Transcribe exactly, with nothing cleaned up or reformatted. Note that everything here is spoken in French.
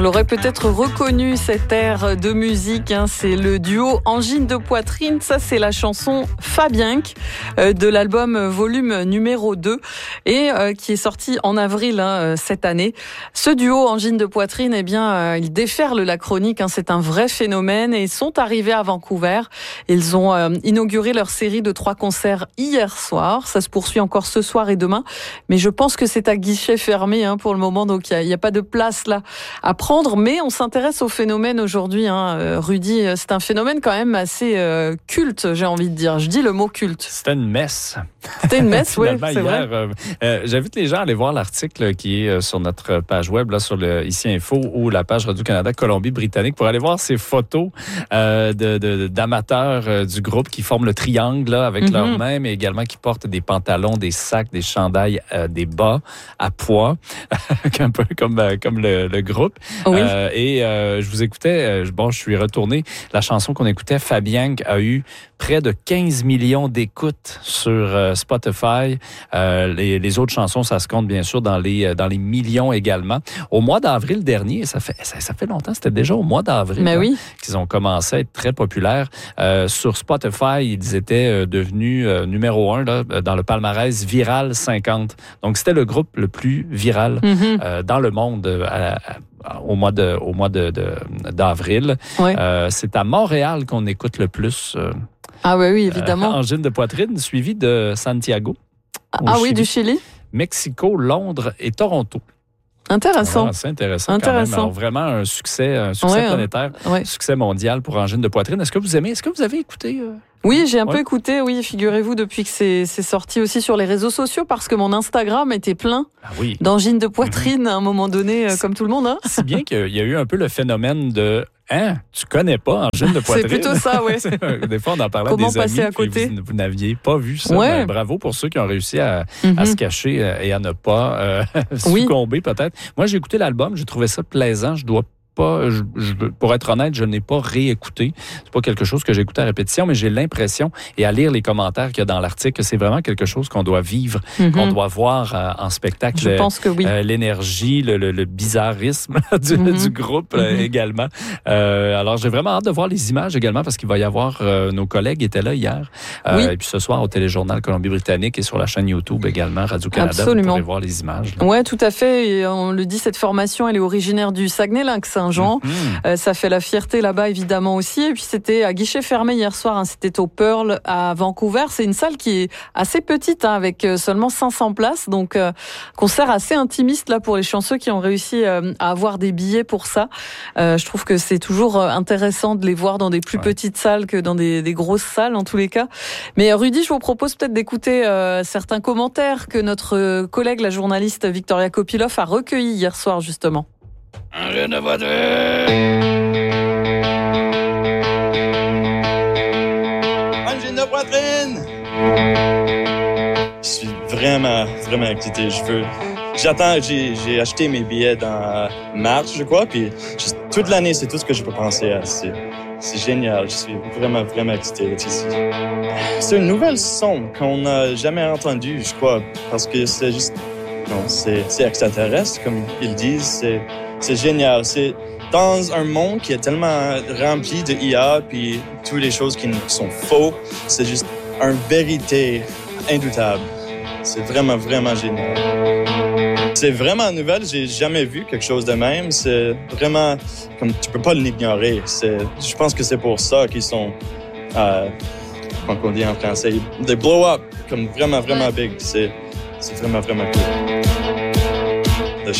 Vous l'aurez peut-être reconnu, cette air de musique, hein, c'est le duo Angine de Poitrine. Ça, c'est la chanson Fabienque euh, de l'album volume numéro deux et euh, qui est sorti en avril hein, cette année. Ce duo Angine de Poitrine, eh bien, euh, il déferle la chronique. Hein, c'est un vrai phénomène et ils sont arrivés à Vancouver. Ils ont euh, inauguré leur série de trois concerts hier soir. Ça se poursuit encore ce soir et demain, mais je pense que c'est à guichet fermé hein, pour le moment, donc il n'y a, a pas de place là à prendre. Mais on s'intéresse au phénomène aujourd'hui, hein. Rudy, c'est un phénomène quand même assez euh, culte, j'ai envie de dire. Je dis le mot culte. C'était une messe. C'était une messe, oui, c'est hier, vrai. Euh, euh, j'invite les gens à aller voir l'article qui est sur notre page web, là, sur le Ici Info ou la page Radio-Canada Colombie-Britannique, pour aller voir ces photos euh, de, de, d'amateurs euh, du groupe qui forment le triangle là, avec mm-hmm. leurs mains, mais également qui portent des pantalons, des sacs, des chandails, euh, des bas à poids, un peu comme, euh, comme le, le groupe. Oui. Euh, et euh, je vous écoutais, euh, bon, je suis retourné, la chanson qu'on écoutait, Fabienque, a eu près de quinze millions d'écoutes sur euh, Spotify. Euh, les, les autres chansons, ça se compte bien sûr dans les, dans les millions également. Au mois d'avril dernier, ça fait, ça, ça fait longtemps, c'était déjà au mois d'avril Mais hein, oui. qu'ils ont commencé à être très populaires. Euh, sur Spotify, ils étaient euh, devenus euh, numéro un là, dans le palmarès Viral cinquante. Donc, c'était le groupe le plus viral mm-hmm. euh, dans le monde euh, à, à, au mois de, au mois de, de, d'avril. Ouais. Euh, c'est à Montréal qu'on écoute le plus. Euh, ah oui, oui, évidemment. Euh, Angine de Poitrine, suivi de Santiago. Ah oui, Chili. Du Chili. Mexico, Londres et Toronto. Intéressant. Ah, c'est intéressant, intéressant. Quand même. Alors, vraiment un succès, un succès ouais, planétaire, ouais. un succès mondial pour Angine de Poitrine. Est-ce que vous aimez, est-ce que vous avez écouté euh... Oui, j'ai un ouais. peu écouté, oui, figurez-vous, depuis que c'est, c'est sorti aussi sur les réseaux sociaux, parce que mon Instagram était plein ah oui. d'angines de poitrine à un moment donné, euh, comme tout le monde. Hein. C'est bien qu'il y a eu un peu le phénomène de « Hein, tu connais pas Angine de Poitrine? » C'est plutôt ça, oui. Des fois, on en parlait Comment à des amis, passer à côté? Vous, vous n'aviez pas vu ça. Ouais. Ben, bravo pour ceux qui ont réussi à, mm-hmm. à se cacher et à ne pas euh, succomber oui. peut-être. Moi, j'ai écouté l'album, j'ai trouvé ça plaisant. Je dois pas, je, je, pour être honnête, je n'ai pas réécouté. C'est pas quelque chose que j'ai écouté à répétition, mais j'ai l'impression, et à lire les commentaires qu'il y a dans l'article, que c'est vraiment quelque chose qu'on doit vivre, mm-hmm. qu'on doit voir euh, en spectacle. Je pense que oui. Euh, l'énergie, le, le, le bizarrisme du, mm-hmm. du groupe euh, mm-hmm. également. Euh, alors, j'ai vraiment hâte de voir les images également, parce qu'il va y avoir, euh, nos collègues étaient là hier, euh, oui. et puis ce soir au Téléjournal Colombie-Britannique et sur la chaîne YouTube également, Radio-Canada, Absolument. vous pourrez voir les images. Oui, tout à fait. Et on le dit, cette formation, elle est originaire du Saguenay-Lac Saint-Jean. Mm-hmm. Euh, ça fait la fierté là-bas, évidemment, aussi. Et puis, c'était à guichet fermé hier soir. Hein. C'était au Pearl à Vancouver. C'est une salle qui est assez petite, hein, avec seulement cinq cents places. Donc, euh, concert assez intimiste là pour les chanceux qui ont réussi euh, à avoir des billets pour ça. Euh, je trouve que c'est toujours intéressant de les voir dans des plus ouais. petites salles que dans des, des grosses salles, en tous les cas. Mais Rudy, je vous propose peut-être d'écouter euh, certains commentaires que notre collègue, la journaliste Victoria Kopilov, a recueillis hier soir, justement. Angine de Poitrine. Angine de Poitrine. Je suis vraiment, vraiment excité. Je veux. J'attends. J'ai, j'ai acheté mes billets dans mars, je crois, puis juste, toute l'année, c'est tout ce que je peux penser à. C'est, c'est génial. Je suis vraiment, vraiment excité d'être ici. C'est une nouvelle son qu'on n'a jamais entendue, je crois, parce que c'est juste. Non, c'est, c'est extraterrestre, comme ils disent. C'est. C'est génial. C'est dans un monde qui est tellement rempli de I A puis toutes les choses qui sont faux. C'est juste une vérité indoutable. C'est vraiment, vraiment génial. C'est vraiment nouvelle. J'ai jamais vu quelque chose de même. C'est vraiment comme tu peux pas l'ignorer. C'est, je pense que c'est pour ça qu'ils sont, euh, comment on dit en français, they blow up comme vraiment, vraiment big. C'est, c'est vraiment, vraiment cool.